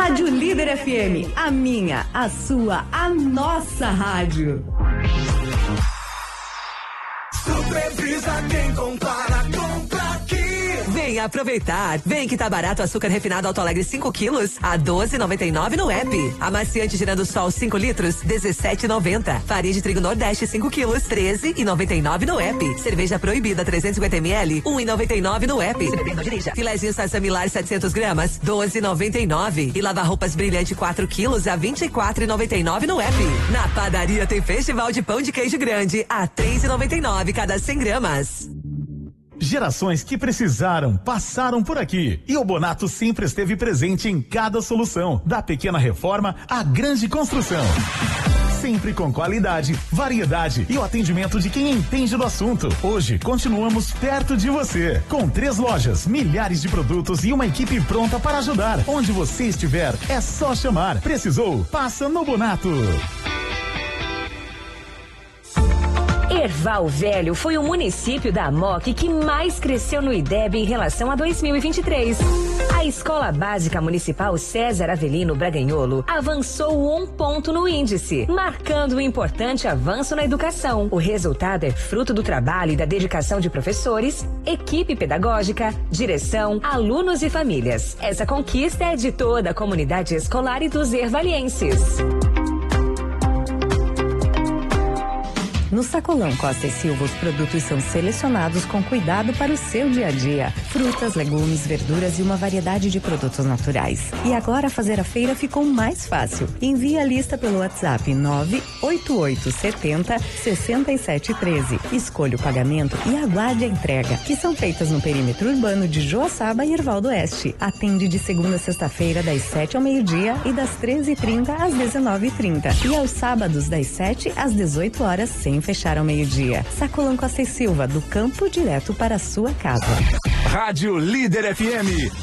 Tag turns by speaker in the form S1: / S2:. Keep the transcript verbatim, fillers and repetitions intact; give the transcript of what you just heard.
S1: Rádio Líder F M, a minha, a sua, a nossa rádio.
S2: Supervisa quem compara, compra aqui.
S3: Vem aproveitar. Vem que tá barato o açúcar refinado Alto Alegre cinco quilos a doze e noventa e nove no app. Amaciante Girando Sol cinco litros dezessete e noventa. Farinha de trigo Nordeste cinco quilos treze e noventa e nove no app. Cerveja Proibida trezentos e cinquenta mililitros um e noventa e nove no app. Filezinho Salsa Milar setecentos gramas doze e noventa e nove. E Lava Roupas Brilhante quatro quilos a vinte e quatro e noventa e nove no app. Na padaria tem Festival de Pão de Queijo Grande a três e noventa e nove cada cem gramas.
S4: Gerações que precisaram, passaram por aqui. E o Bonato sempre esteve presente em cada solução, da pequena reforma à grande construção. Sempre com qualidade, variedade e o atendimento de quem entende do assunto. Hoje, continuamos perto de você. Com três lojas, milhares de produtos e uma equipe pronta para ajudar. Onde você estiver, é só chamar. Precisou? Passa no Bonato.
S5: Erval Velho foi o município da Amoc que mais cresceu no I D E B em relação a dois mil e vinte e três. A Escola Básica Municipal César Avelino Braganholo avançou um ponto no índice, marcando um importante avanço na educação. O resultado é fruto do trabalho e da dedicação de professores, equipe pedagógica, direção, alunos e famílias. Essa conquista é de toda a comunidade escolar e dos ervalienses.
S1: No Sacolão Costa e Silva, os produtos são selecionados com cuidado para o seu dia a dia. Frutas, legumes, verduras e uma variedade de produtos naturais. E agora fazer a feira ficou mais fácil. Envie a lista pelo WhatsApp nove oito oito sete zero seis sete um três. Escolha o pagamento e aguarde a entrega, que são feitas no perímetro urbano de Joaçaba e Erval do Oeste. Atende de segunda a sexta-feira, das sete ao meio-dia e das treze e trinta às dezenove e trinta. E aos sábados, das sete às dezoito horas, sem fechar ao meio-dia. Sacolão Costa e Silva, do campo direto para a sua casa.
S2: Rádio Líder F M,